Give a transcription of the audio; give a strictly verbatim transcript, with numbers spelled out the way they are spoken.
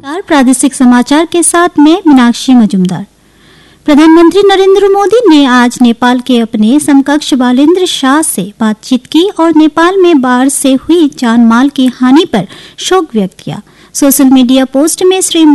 प्रादेशिक समाचार के साथ मैं मीनाक्षी मजुमदार। प्रधानमंत्री नरेंद्र मोदी ने आज नेपाल के अपने समकक्ष बालेंद्र शाह से बातचीत की और नेपाल में बाढ़ से हुई जान माल की हानि पर शोक व्यक्त किया। सोशल मीडिया पोस्ट में श्री